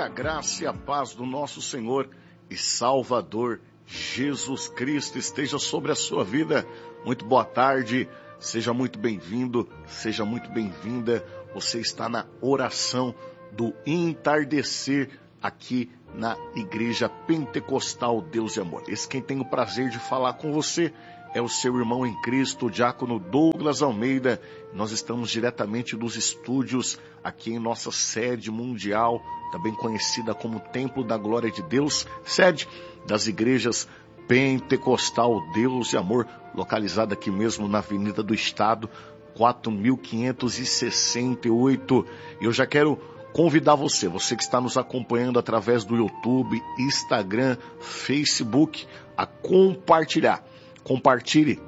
a graça e a paz do nosso Senhor e Salvador Jesus Cristo esteja sobre a sua vida. Muito boa tarde, seja muito bem-vindo, seja muito bem-vinda. Você está na oração do entardecer aqui na Igreja Pentecostal Deus e Amor. Esse quem tem o prazer de falar com você é o seu irmão em Cristo, o diácono Douglas Almeida. Nós estamos diretamente dos estúdios aqui em nossa sede mundial, também conhecida como Templo da Glória de Deus, sede das igrejas Pentecostal Deus e Amor, localizada aqui mesmo na Avenida do Estado, 4568. Eu já quero convidar você que está nos acompanhando através do YouTube, Instagram, Facebook, a compartilhar. Compartilhe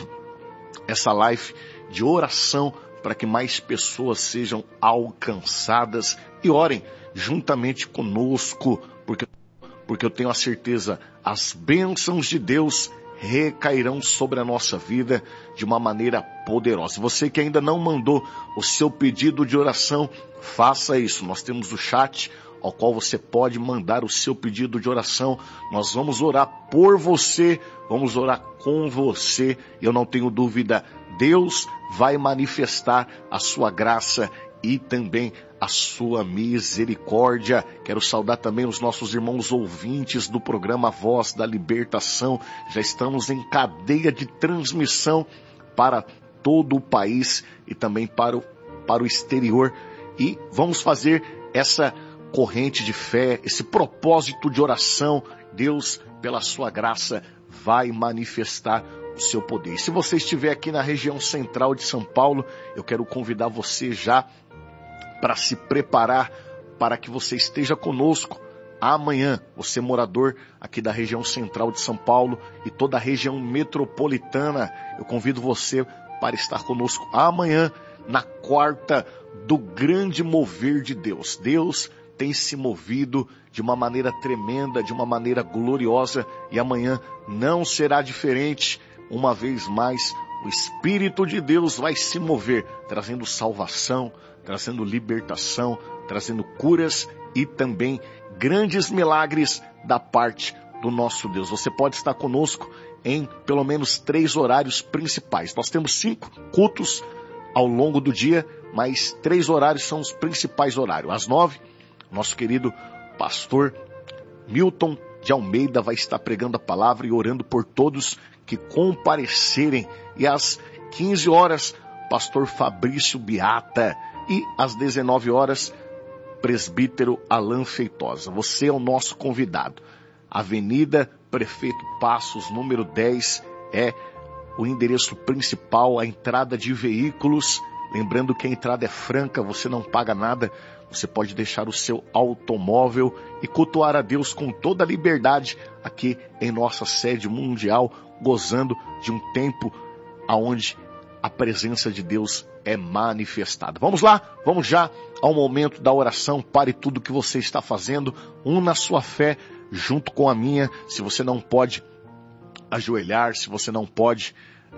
essa live de oração para que mais pessoas sejam alcançadas e orem juntamente conosco, porque eu tenho a certeza, as bênçãos de Deus recairão sobre a nossa vida de uma maneira poderosa. Você que ainda não mandou o seu pedido de oração, faça isso. Nós temos o chat ao qual você pode mandar o seu pedido de oração. Nós vamos orar por você, vamos orar com você. Eu não tenho dúvida, Deus vai manifestar a sua graça e também a sua misericórdia. Quero saudar também os nossos irmãos ouvintes do programa Voz da Libertação. Já estamos em cadeia de transmissão para todo o país e também para o exterior. E vamos fazer essa corrente de fé, esse propósito de oração. Deus, pela sua graça, vai manifestar o seu poder. E se você estiver aqui na região central de São Paulo, eu quero convidar você já para se preparar para que você esteja conosco amanhã. Você morador aqui da região central de São Paulo e toda a região metropolitana, eu convido você para estar conosco amanhã, na quarta do grande mover de Deus. Deus tem se movido de uma maneira tremenda, de uma maneira gloriosa, e amanhã não será diferente. Uma vez mais, o Espírito de Deus vai se mover, trazendo salvação, trazendo libertação, trazendo curas e também grandes milagres da parte do nosso Deus. Você pode estar conosco em pelo menos 3 horários principais. Nós temos 5 cultos ao longo do dia, mas 3 horários são os principais horários. Às 9, nosso querido pastor Milton de Almeida vai estar pregando a palavra e orando por todos que comparecerem. E às 15 horas, pastor Fabrício Beata. E às 19 horas, presbítero Alan Feitosa. Você é o nosso convidado. Avenida Prefeito Passos, número 10, é o endereço principal, a entrada de veículos. Lembrando que a entrada é franca, você não paga nada. Você pode deixar o seu automóvel e cultuar a Deus com toda a liberdade aqui em nossa sede mundial, gozando de um tempo onde a presença de Deus é manifestada. Vamos lá, vamos já ao momento da oração. Pare tudo que você está fazendo, una a sua fé junto com a minha. Se você não pode ajoelhar, se você não pode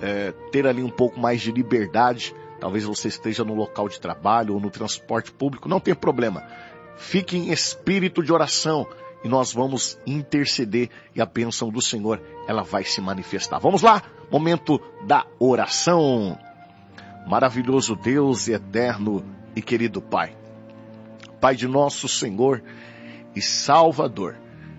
ter ali um pouco mais de liberdade, talvez você esteja no local de trabalho ou no transporte público, não tem problema. Fique em espírito de oração e nós vamos interceder e a bênção do Senhor, ela vai se manifestar. Vamos lá, momento da oração. Maravilhoso Deus e eterno e querido Pai. Pai de nosso Senhor e Salvador,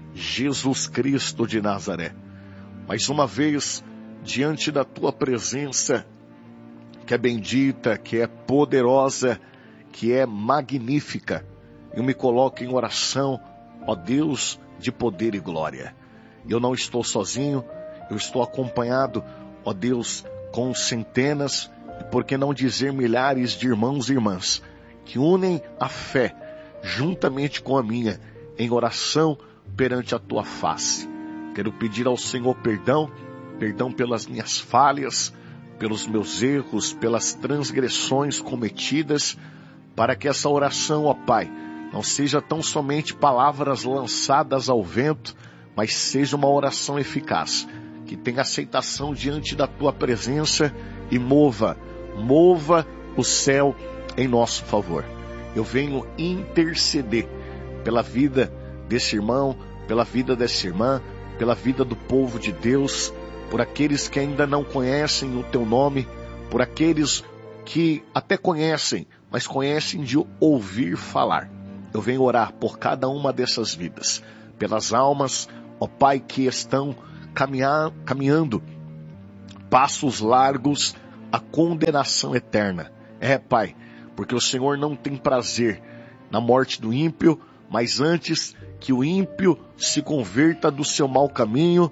Jesus Cristo de Nazaré. Mais uma vez, diante da Tua presença, que é bendita, que é poderosa, que é magnífica. Eu me coloco em oração, ó Deus de poder e glória. Eu não estou sozinho, eu estou acompanhado, ó Deus, com centenas, e por que não dizer milhares de irmãos e irmãs, que unem a fé, juntamente com a minha, em oração perante a Tua face. Quero pedir ao Senhor perdão pelas minhas falhas, pelos meus erros, pelas transgressões cometidas, para que essa oração, ó Pai, não seja tão somente palavras lançadas ao vento, mas seja uma oração eficaz, que tenha aceitação diante da Tua presença e mova o céu em nosso favor. Eu venho interceder pela vida desse irmão, pela vida dessa irmã, pela vida do povo de Deus, por aqueles que ainda não conhecem o teu nome, por aqueles que até conhecem, mas conhecem de ouvir falar. Eu venho orar por cada uma dessas vidas, pelas almas, ó Pai, que estão caminhando passos largos à condenação eterna. Pai, porque o Senhor não tem prazer na morte do ímpio, mas antes que o ímpio se converta do seu mau caminho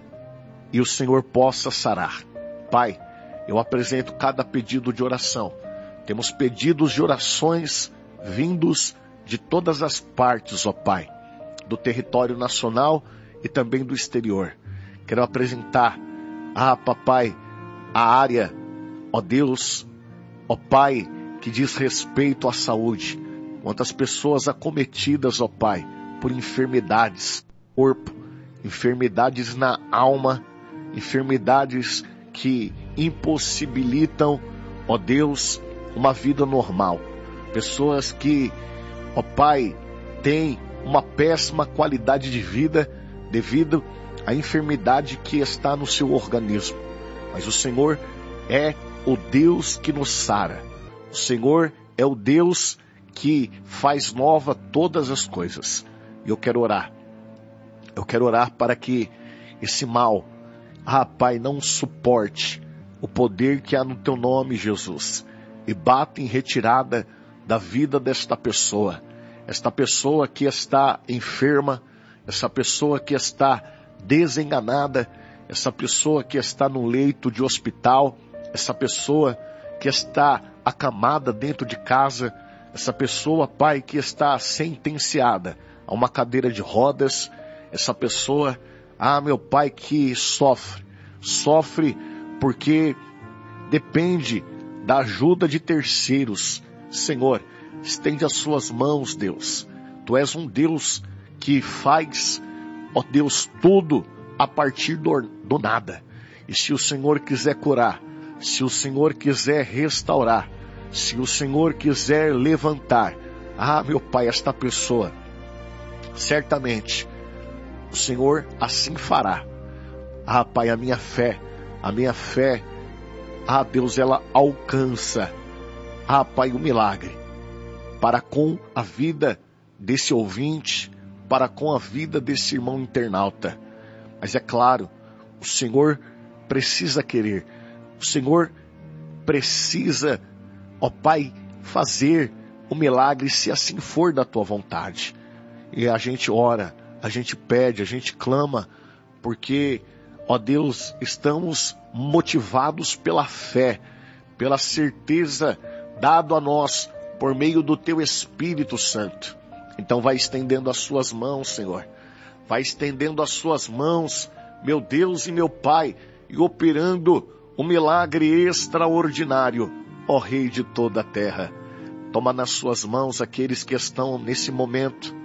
e o Senhor possa sarar. Pai, eu apresento cada pedido de oração. Temos pedidos de orações vindos de todas as partes, ó Pai, do território nacional e também do exterior. Quero apresentar, Papai, a área, ó Deus, ó Pai, que diz respeito à saúde. Quantas pessoas acometidas, ó Pai, por enfermidades no corpo, enfermidades na alma, enfermidades que impossibilitam, ó Deus, uma vida normal. Pessoas que, ó Pai, têm uma péssima qualidade de vida devido à enfermidade que está no seu organismo. Mas o Senhor é o Deus que nos sara. O Senhor é o Deus que faz nova todas as coisas. E eu quero orar. Eu quero orar para que esse mal, Pai, não suporte o poder que há no teu nome, Jesus, e bata em retirada da vida desta pessoa. Esta pessoa que está enferma, essa pessoa que está desenganada, essa pessoa que está no leito de hospital, essa pessoa que está acamada dentro de casa, essa pessoa, Pai, que está sentenciada a uma cadeira de rodas, essa pessoa, meu Pai, que sofre porque depende da ajuda de terceiros. Senhor, estende as suas mãos, Deus. Tu és um Deus que faz, ó Deus, tudo a partir do nada. E se o Senhor quiser curar, se o Senhor quiser restaurar, se o Senhor quiser levantar, meu Pai, esta pessoa, certamente o Senhor assim fará. Pai, a minha fé, Deus, ela alcança, Pai, o milagre para com a vida desse ouvinte, para com a vida desse irmão internauta. Mas é claro, o Senhor precisa querer, o Senhor precisa, ó Pai, fazer o milagre se assim for da tua vontade. E a gente ora, a gente pede, a gente clama, porque, ó Deus, estamos motivados pela fé, pela certeza dado a nós por meio do teu Espírito Santo. Então vai estendendo as suas mãos, Senhor. Vai estendendo as suas mãos, meu Deus e meu Pai, e operando um milagre extraordinário, ó Rei de toda a terra. Toma nas suas mãos aqueles que estão nesse momento,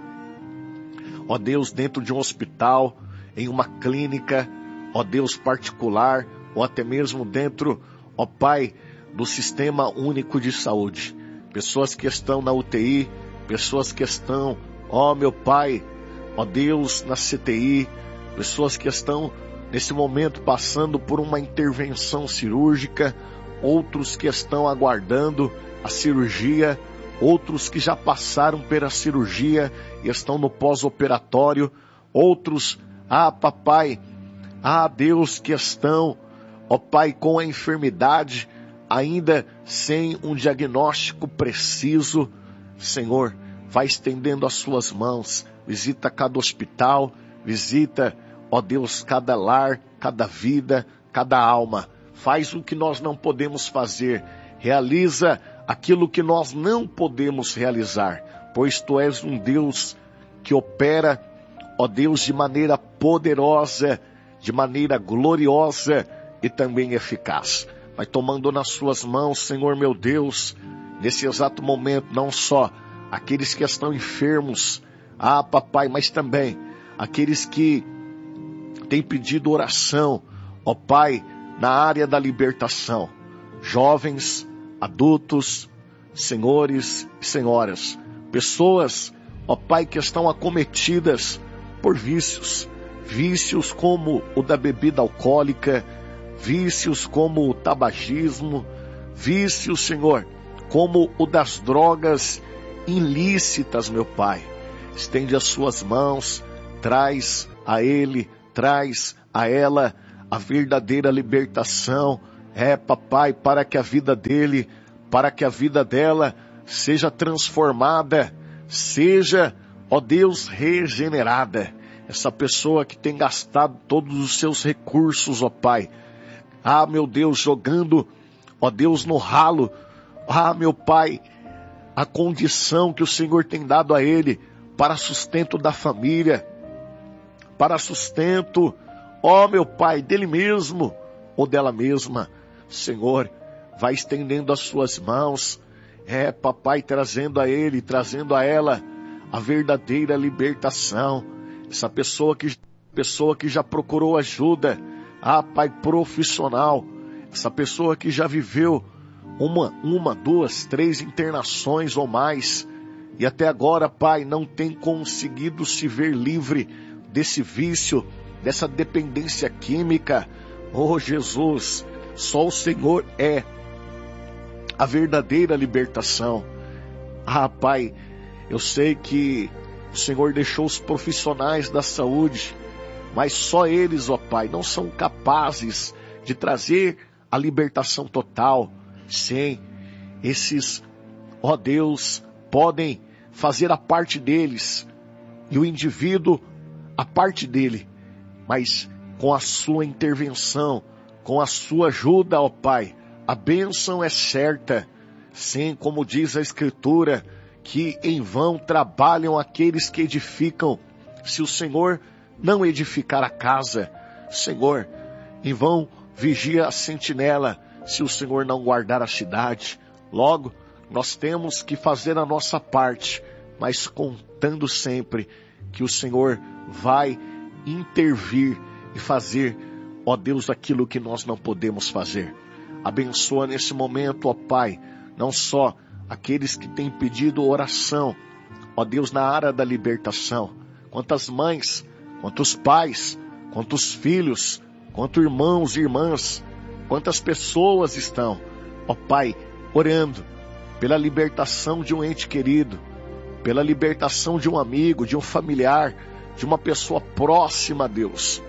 ó Deus, dentro de um hospital, em uma clínica, ó Deus, particular, ou até mesmo dentro, ó Pai, do Sistema Único de Saúde. Pessoas que estão na UTI, pessoas que estão, ó meu Pai, ó Deus, na CTI, pessoas que estão nesse momento passando por uma intervenção cirúrgica, outros que estão aguardando a cirurgia, outros que já passaram pela cirurgia e estão no pós-operatório, outros, Papai, Deus, que estão, ó Pai, com a enfermidade, ainda sem um diagnóstico preciso. Senhor, vai estendendo as suas mãos, visita cada hospital, visita, ó Deus, cada lar, cada vida, cada alma. Faz o que nós não podemos fazer, realiza aquilo que nós não podemos realizar, pois Tu és um Deus que opera, ó Deus, de maneira poderosa, de maneira gloriosa e também eficaz. Vai tomando nas suas mãos, Senhor meu Deus, nesse exato momento, não só aqueles que estão enfermos, Papai, mas também aqueles que têm pedido oração, ó Pai, na área da libertação, jovens, adultos, senhores e senhoras, pessoas, ó Pai, que estão acometidas por vícios. Vícios como o da bebida alcoólica, vícios como o tabagismo, vícios, Senhor, como o das drogas ilícitas, meu Pai. Estende as suas mãos, traz a ele, traz a ela a verdadeira libertação. Papai, para que a vida dele, para que a vida dela seja transformada, seja, ó Deus, regenerada. Essa pessoa que tem gastado todos os seus recursos, ó Pai. Meu Deus, jogando, ó Deus, no ralo. Meu Pai, a condição que o Senhor tem dado a ele para sustento da família, para sustento, ó meu Pai, dele mesmo ou dela mesma. Senhor, vai estendendo as suas mãos, papai, trazendo a ele, trazendo a ela a verdadeira libertação. Essa pessoa que já procurou ajuda, Pai, profissional, essa pessoa que já viveu uma, duas, 3 internações ou mais, e até agora, Pai, não tem conseguido se ver livre desse vício, dessa dependência química. Oh Jesus, só o Senhor é a verdadeira libertação. Pai, eu sei que o Senhor deixou os profissionais da saúde, mas só eles, ó Pai, não são capazes de trazer a libertação total. Sim, esses, ó Deus, podem fazer a parte deles, e o indivíduo a parte dele, mas com a sua intervenção, com a sua ajuda, ó Pai, a bênção é certa. Sim, como diz a Escritura, que em vão trabalham aqueles que edificam, se o Senhor não edificar a casa. Senhor, em vão vigia a sentinela, se o Senhor não guardar a cidade. Logo, nós temos que fazer a nossa parte, mas contando sempre que o Senhor vai intervir e fazer, ó Deus, aquilo que nós não podemos fazer. Abençoa nesse momento, ó Pai, não só aqueles que têm pedido oração, ó Deus, na área da libertação. Quantas mães, quantos pais, quantos filhos, quantos irmãos e irmãs, quantas pessoas estão, ó Pai, orando pela libertação de um ente querido, pela libertação de um amigo, de um familiar, de uma pessoa próxima a Deus.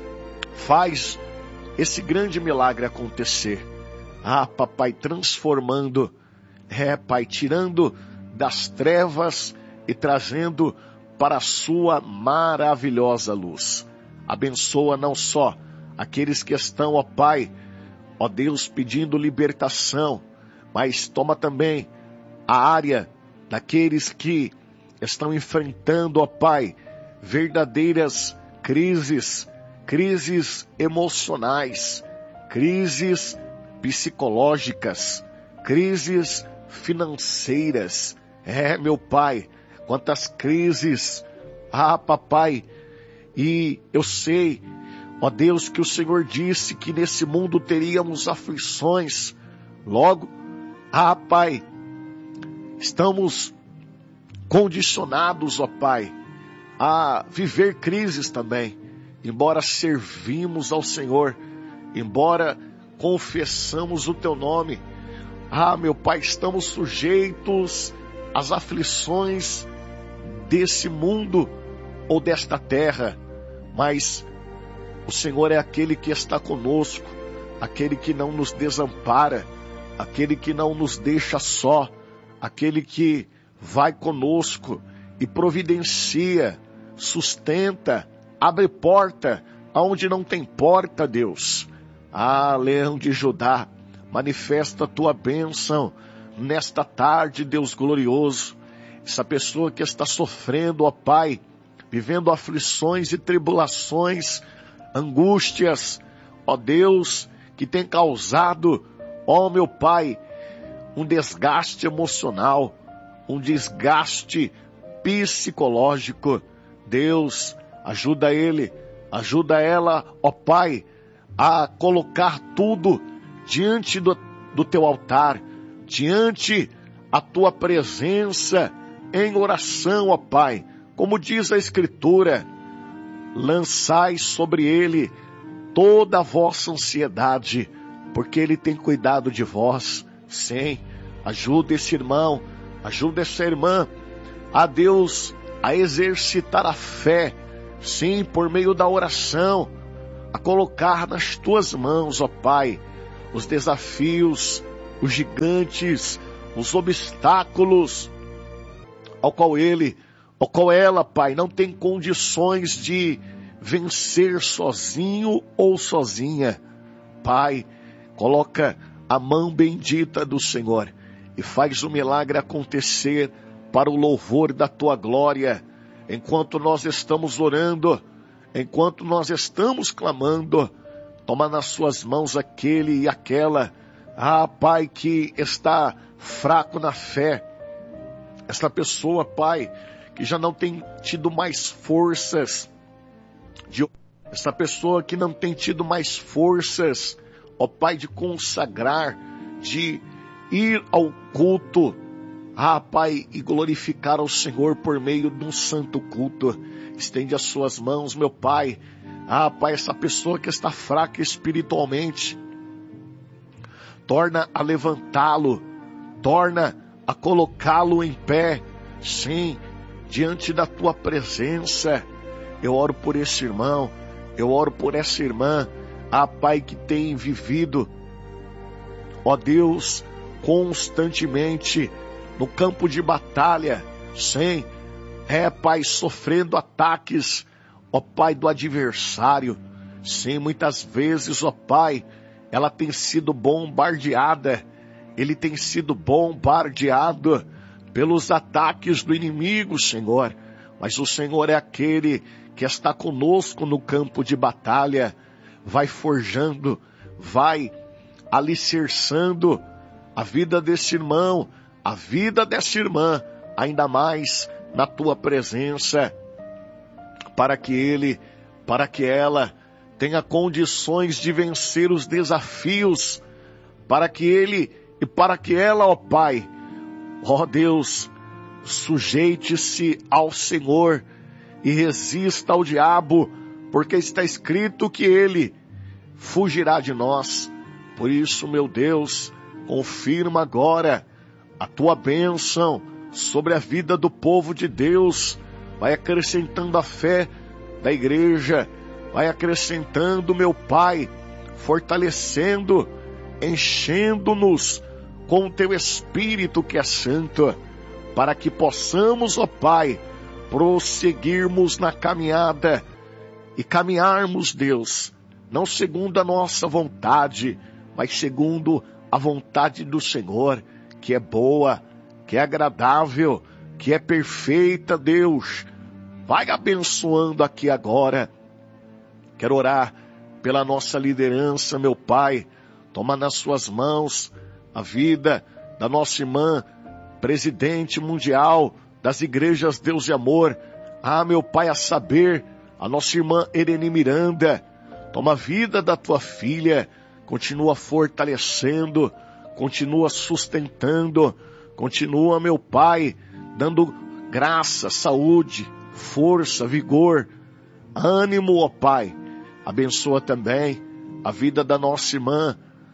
Faz esse grande milagre acontecer. Papai, transformando, Pai, tirando das trevas e trazendo para a sua maravilhosa luz. Abençoa não só aqueles que estão, ó Pai, ó Deus, pedindo libertação, mas toma também a área daqueles que estão enfrentando, ó Pai, verdadeiras crises emocionais, crises psicológicas, crises financeiras. Meu Pai, quantas crises, papai, e eu sei, ó Deus, que o Senhor disse que nesse mundo teríamos aflições. Logo, Pai, estamos condicionados, ó Pai, a viver crises também, embora servimos ao Senhor, embora confessamos o Teu nome. Meu Pai, estamos sujeitos às aflições desse mundo ou desta terra, mas o Senhor é aquele que está conosco, aquele que não nos desampara, aquele que não nos deixa só, aquele que vai conosco e providencia, sustenta, abre porta aonde não tem porta, Deus. Leão de Judá, manifesta a tua bênção nesta tarde, Deus glorioso. Essa pessoa que está sofrendo, ó Pai, vivendo aflições e tribulações, angústias, ó Deus, que tem causado, ó meu Pai, um desgaste emocional, um desgaste psicológico. Deus, ajuda ele, ajuda ela, ó Pai, a colocar tudo diante do teu altar, diante a tua presença, em oração, ó Pai, como diz a Escritura, lançai sobre ele toda a vossa ansiedade, porque ele tem cuidado de vós. Sim, ajuda esse irmão, ajuda essa irmã, a Deus, a exercitar a fé, sim, por meio da oração, a colocar nas tuas mãos, ó Pai, os desafios, os gigantes, os obstáculos, ao qual ela, Pai, não tem condições de vencer sozinho ou sozinha. Pai, coloca a mão bendita do Senhor e faz o milagre acontecer para o louvor da tua glória. Enquanto nós estamos orando, enquanto nós estamos clamando, toma nas suas mãos aquele e aquela, Pai, que está fraco na fé. Esta pessoa, Pai, que já não tem tido mais forças, esta pessoa que não tem tido mais forças, ó Pai, de consagrar, de ir ao culto, Pai, e glorificar ao Senhor por meio de um santo culto. Estende as suas mãos, meu Pai, Pai, essa pessoa que está fraca espiritualmente, torna a levantá-lo, torna a colocá-lo em pé, sim, diante da tua presença. Eu oro por esse irmão, eu oro por essa irmã, Pai, que tem vivido, ó Deus, constantemente no campo de batalha, sim, Pai, sofrendo ataques, ó Pai, do adversário. Sim, muitas vezes, ó Pai, ela tem sido bombardeada, ele tem sido bombardeado pelos ataques do inimigo, Senhor. Mas o Senhor é aquele que está conosco no campo de batalha, vai forjando, vai alicerçando a vida desse irmão, a vida dessa irmã, ainda mais na tua presença, para que ela tenha condições de vencer os desafios, para que ele e para que ela, ó Pai, ó Deus, sujeite-se ao Senhor e resista ao diabo, porque está escrito que ele fugirá de nós. Por isso, meu Deus, confirma agora a tua bênção sobre a vida do povo de Deus. Vai acrescentando a fé da igreja, vai acrescentando, meu Pai, fortalecendo, enchendo-nos com o teu Espírito que é santo, para que possamos, ó Pai, prosseguirmos na caminhada e caminharmos, Deus, não segundo a nossa vontade, mas segundo a vontade do Senhor, que é boa, que é agradável, que é perfeita, Deus. Vai abençoando aqui agora. Quero orar pela nossa liderança, meu Pai. Toma nas suas mãos a vida da nossa irmã, presidente mundial das igrejas Deus e Amor. Meu Pai, a saber, a nossa irmã Ereni Miranda. Toma a vida da tua filha, continua fortalecendo, continua sustentando, continua, meu Pai, dando graça, saúde, força, vigor, ânimo, ó Pai. Abençoa também a vida da nossa irmã,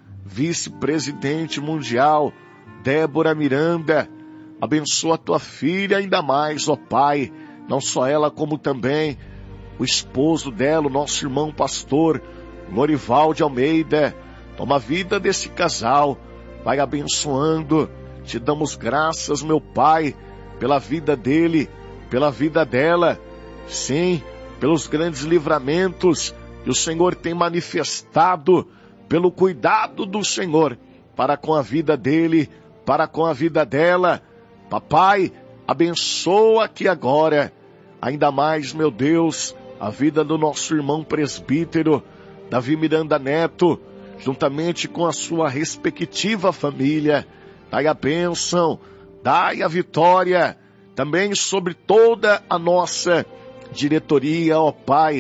vice-presidente mundial, Débora Miranda. Abençoa a tua filha ainda mais, ó Pai, não só ela, como também o esposo dela, o nosso irmão pastor, Lorival de Almeida. Toma a vida desse casal, vai abençoando. Te damos graças, meu Pai, pela vida dele, pela vida dela. Sim, pelos grandes livramentos que o Senhor tem manifestado, pelo cuidado do Senhor para com a vida dele, para com a vida dela. Papai, abençoa aqui agora, ainda mais, meu Deus, a vida do nosso irmão presbítero, Davi Miranda Neto, juntamente com a sua respectiva família. Dai a bênção, dai a vitória, também sobre toda a nossa diretoria, ó Pai,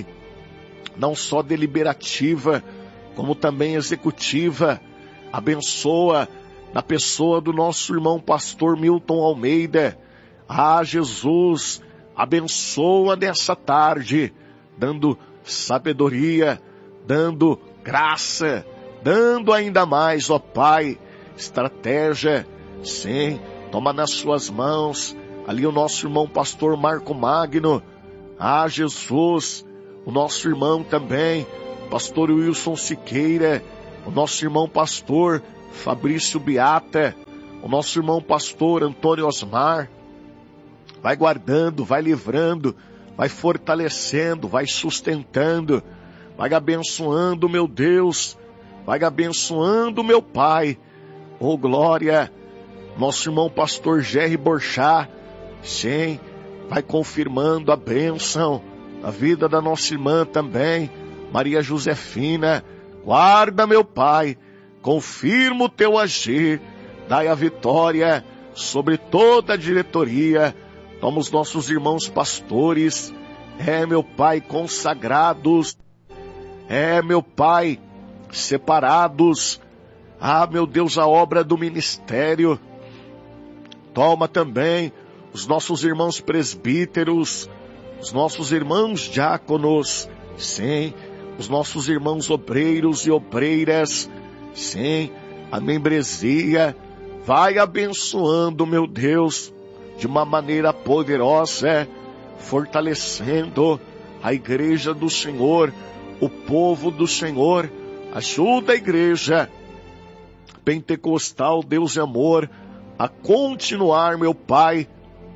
não só deliberativa, como também executiva. Abençoa na pessoa do nosso irmão pastor Milton Almeida, Jesus, abençoa nessa tarde, dando sabedoria, dando graça, dando ainda mais, ó Pai, estratégia. Sim, toma nas suas mãos ali o nosso irmão pastor Marco Magno. Jesus, o nosso irmão também, pastor Wilson Siqueira, o nosso irmão pastor Fabrício Beata, o nosso irmão pastor Antônio Osmar. Vai guardando, vai livrando, vai fortalecendo, vai sustentando, vai abençoando, meu Deus, vai abençoando, meu Pai. Oh, glória! Nosso irmão pastor Jerry Borchá, sim, vai confirmando a bênção na vida da nossa irmã também, Maria Josefina. Guarda, meu Pai, confirma o teu agir, dai a vitória sobre toda a diretoria. Toma os nossos irmãos pastores, meu Pai, consagrados, meu Pai, separados. Meu Deus, a obra do ministério. Toma também os nossos irmãos presbíteros, os nossos irmãos diáconos, sim, os nossos irmãos obreiros e obreiras, sim, a membresia. Vai abençoando, meu Deus, de uma maneira poderosa, fortalecendo a igreja do Senhor, o povo do Senhor. Ajuda a igreja pentecostal, Deus e amor, a continuar, meu Pai.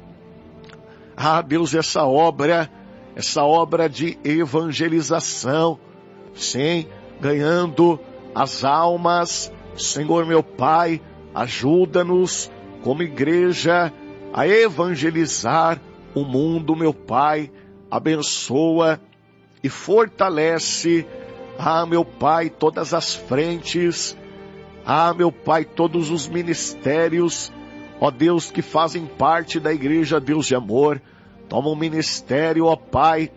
Deus, essa obra de evangelização, sim, ganhando as almas. Senhor, meu Pai, ajuda-nos como igreja a evangelizar o mundo, meu Pai. Abençoa e fortalece, meu Pai, todas as frentes, meu Pai, todos os ministérios, ó Deus, que fazem parte da igreja, Deus de amor. Toma o ministério, ó Pai,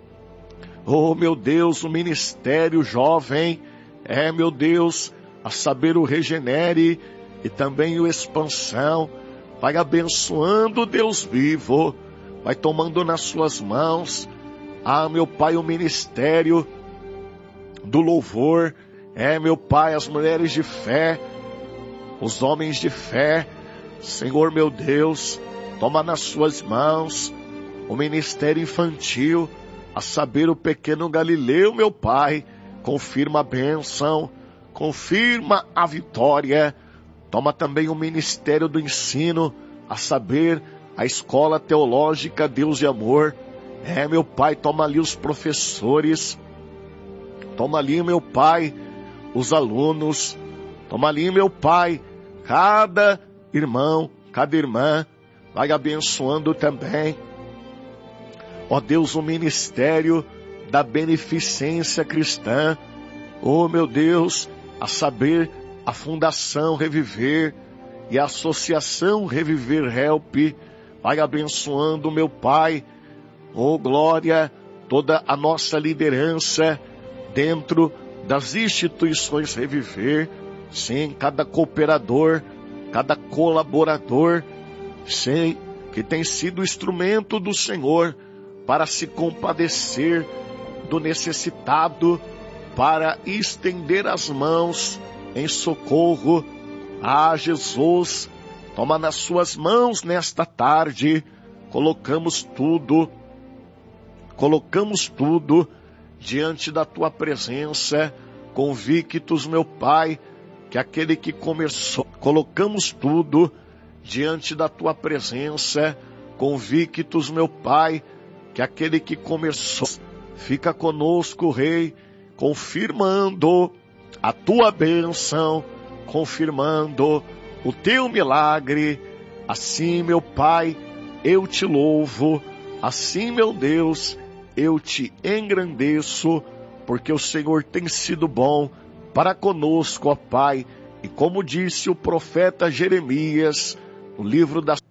meu Deus, o ministério jovem, meu Deus, a saber o Regenere e também o Expansão. Vai abençoando, Deus vivo, vai tomando nas suas mãos, meu Pai, o ministério do louvor, meu Pai, as mulheres de fé, os homens de fé. Senhor, meu Deus, toma nas suas mãos o ministério infantil, a saber o pequeno Galileu, meu Pai. Confirma a bênção, confirma a vitória. Toma também o ministério do ensino, a saber a escola teológica, Deus de amor. Meu Pai, toma ali os professores, toma ali, meu Pai, os alunos, toma ali, meu Pai, cada irmão, cada irmã. Vai abençoando também, ó Deus, o ministério da beneficência cristã. Oh, meu Deus, a saber a Fundação Reviver e a Associação Reviver Help. Vai abençoando, meu Pai, oh glória, toda a nossa liderança dentro das instituições Reviver. Sim, cada cooperador, cada colaborador, sim, que tem sido instrumento do Senhor para se compadecer do necessitado, para estender as mãos em socorro. Jesus, toma nas suas mãos nesta tarde. Colocamos tudo diante da tua presença, convictos, meu Pai, que aquele que começou, colocamos tudo diante da tua presença, convictos, meu Pai, que aquele que começou, fica conosco, Rei, confirmando a tua bênção, confirmando o teu milagre. Assim, meu Pai, eu te louvo, assim, meu Deus, eu te engrandeço, porque o Senhor tem sido bom para conosco, ó Pai. E como disse o profeta Jeremias, no livro da